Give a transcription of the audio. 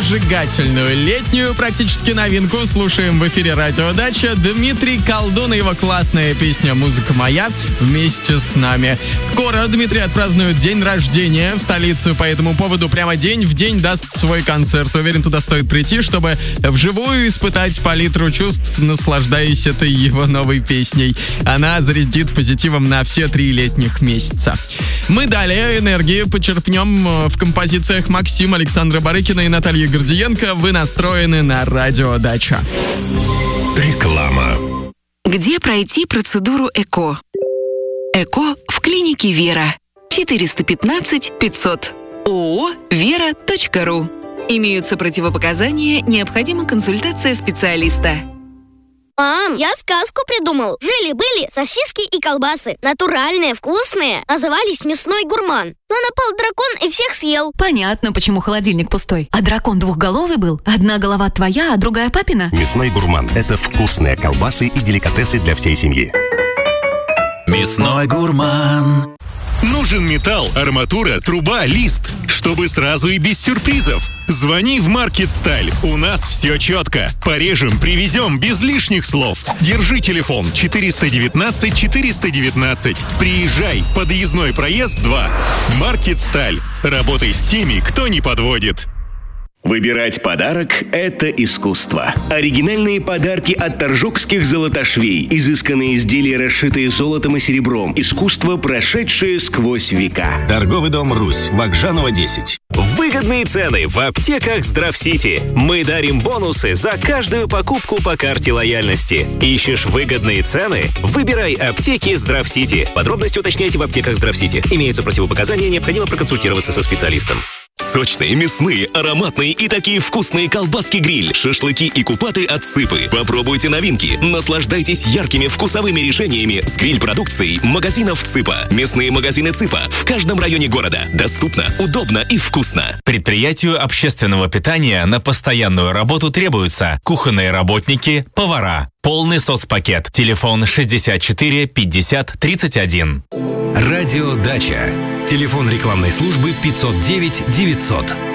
зажигательную летнюю практически новинку слушаем в эфире «Радио Дача». Дмитрий Колдун и его классная песня «Музыка моя» вместе с нами. Скоро Дмитрий отпразднует день рождения в столице, по этому поводу прямо день в день даст свой концерт. Уверен, туда стоит прийти, чтобы вживую испытать палитру чувств, наслаждаясь этой его новой песней. Она зарядит позитивом на все 3 летних месяца. Мы далее энергии почерпнем в композициях Максима, Александра Барыкина и Натальи Гордиенко. Вы настроены на «Радио Дача». Реклама. Где пройти процедуру ЭКО? ЭКО в клинике «Вера». 415 500. ООО «Вера.ру». Имеются противопоказания, необходима консультация специалиста. Мам, я сказку придумал. Жили-были сосиски и колбасы. Натуральные, вкусные. Назывались «Мясной гурман». Но напал дракон и всех съел. Понятно, почему холодильник пустой. А дракон двухголовый был? Одна голова твоя, а другая папина? Мясной гурман – это вкусные колбасы и деликатесы для всей семьи. Мясной гурман. Нужен металл, арматура, труба, лист, чтобы сразу и без сюрпризов. Звони в Маркет Сталь. У нас все четко. Порежем, привезем без лишних слов. Держи телефон 419 419. Приезжай. Подъездной проезд 2. Маркет Сталь. Работай с теми, кто не подводит. Выбирать подарок – это искусство. Оригинальные подарки от торжокских золотошвей, изысканные изделия, расшитые золотом и серебром, искусство, прошедшее сквозь века. Торговый дом «Русь», Вокжанова, 10. Выгодные цены в аптеках «Здравсити». Мы дарим бонусы за каждую покупку по карте лояльности. Ищешь выгодные цены? Выбирай аптеки «Здравсити». Подробности уточняйте в аптеках «Здравсити». Имеются противопоказания, необходимо проконсультироваться со специалистом. Сочные, мясные, ароматные и такие вкусные колбаски-гриль, шашлыки и купаты от Сыпы. Попробуйте новинки, наслаждайтесь яркими вкусовыми решениями с гриль-продукцией магазинов ЦИПа. Мясные магазины ЦИПа в каждом районе города. Доступно, удобно и вкусно. Предприятию общественного питания на постоянную работу требуются кухонные работники, повара. Полный соцпакет. Телефон 64 50 31. Радио Дача. Телефон рекламной службы 509 900.